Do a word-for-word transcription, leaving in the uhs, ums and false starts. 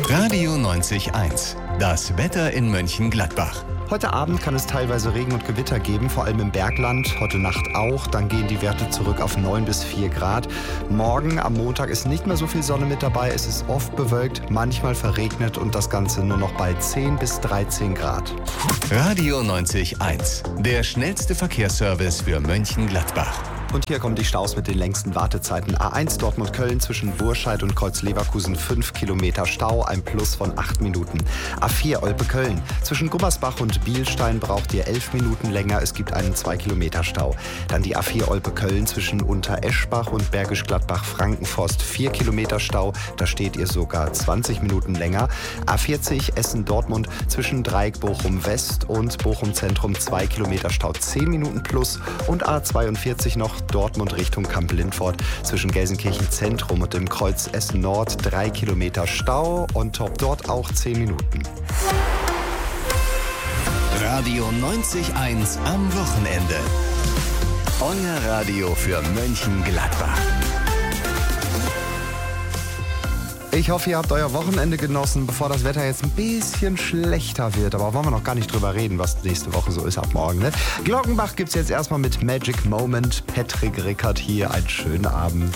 Radio neunzig Komma eins. Das Wetter in Mönchengladbach. Heute Abend kann es teilweise Regen und Gewitter geben, vor allem im Bergland. Heute Nacht auch. Dann gehen die Werte zurück auf neun bis vier Grad. Morgen am Montag ist nicht mehr so viel Sonne mit dabei. Es ist oft bewölkt, manchmal verregnet und das Ganze nur noch bei zehn bis dreizehn Grad. Radio neunzig Komma eins. Der schnellste Verkehrsservice für Mönchengladbach. Und hier kommen die Staus mit den längsten Wartezeiten. A eins Dortmund-Köln zwischen Burscheid und Kreuz-Leverkusen fünf Kilometer Stau, ein Plus von acht Minuten. A vier Olpe-Köln zwischen Gummersbach und Bielstein braucht ihr elf Minuten länger. Es gibt einen zwei Kilometer Stau. Dann die A vier Olpe-Köln zwischen Untereschbach und Bergisch Gladbach-Frankenforst vier Kilometer Stau. Da steht ihr sogar zwanzig Minuten länger. A vierzig Essen-Dortmund zwischen Dreieck Bochum-West und Bochum-Zentrum zwei Kilometer Stau, zehn Minuten plus. Und A zweiundvierzig noch Dortmund Richtung Kamp-Lindfort zwischen Gelsenkirchen Zentrum und dem Kreuz Essen Nord drei Kilometer Stau und top dort auch zehn Minuten. Radio neunzig Komma eins am Wochenende. Euer Radio für Mönchengladbach. Ich hoffe, ihr habt euer Wochenende genossen, bevor das Wetter jetzt ein bisschen schlechter wird. Aber wollen wir noch gar nicht drüber reden, was nächste Woche so ist ab morgen. Ne? Glockenbach gibt's jetzt erstmal mit Magic Moment. Patrick Rickert hier. Einen schönen Abend.